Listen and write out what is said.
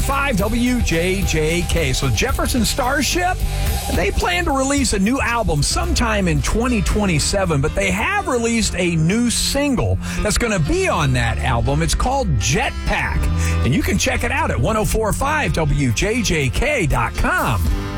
5 WJJK. So Jefferson Starship, they plan to release a new album sometime in 2027, but they have released a new single that's going to be on that album. It's called Jetpack, and you can check it out at 1045wjjk.com.